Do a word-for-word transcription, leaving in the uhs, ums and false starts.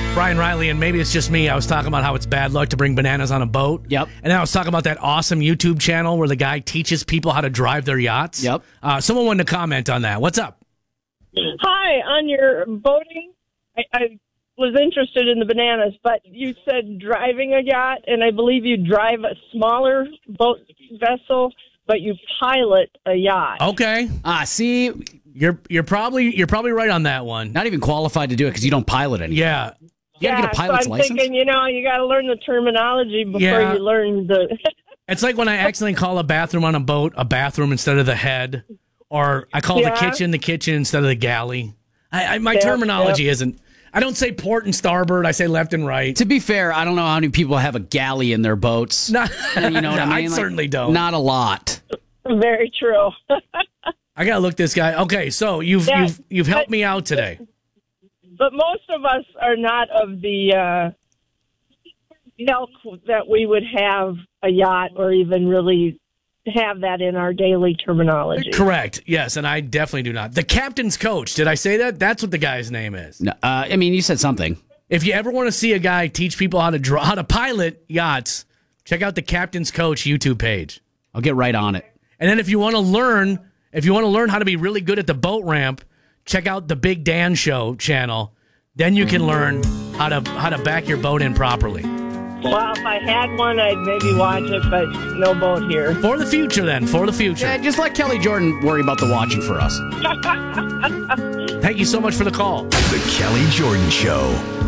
Brian Riley, and maybe it's just me. I was talking about how it's bad luck to bring bananas on a boat. Yep. And then I was talking about that awesome YouTube channel where the guy teaches people how to drive their yachts. Yep. Uh, someone wanted to comment on that. What's up? Hi, on your boating, I, I was interested in the bananas, but you said driving a yacht, and I believe you drive a smaller boat vessel, but you pilot a yacht. Okay. Ah, see, You're you're probably you're probably right on that one. not even qualified to do it because you don't pilot anything. Yeah. You gotta get a pilot's so I'm license. thinking, you know, you got to learn the terminology before Yeah. you learn the... It's like when I accidentally call a bathroom on a boat a bathroom instead of the head, or I call Yeah. the kitchen the kitchen instead of the galley. I, I, my Yep, terminology yep. isn't. I don't say port and starboard. I say left and right. To be fair, I don't know how many people have a galley in their boats. Not, You know what I I mean? Like, certainly don't. Not a lot. Very true. I gotta look this guy. Okay, so you've Yeah, you've you've helped but- me out today. But most of us are not of the uh, ilk that we would have a yacht or even really have that in our daily terminology. Correct. Yes, and I definitely do not. The captain's coach. Did I say that? That's what the guy's name is. No, uh, I mean, you said something. If you ever want to see a guy teach people how to draw, how to pilot yachts, check out the captain's coach YouTube page. I'll get right on it. And then if you want to learn, if you want to learn how to be really good at the boat ramp, check out the Big Dan Show channel. Then you can learn how to how to back your boat in properly. Well, if I had one, I'd maybe watch it, but no boat here. For the future, then. For the future. Yeah, just let Kelly Jordan worry about the watching for us. Thank you so much for the call. The Kelly Jordan Show.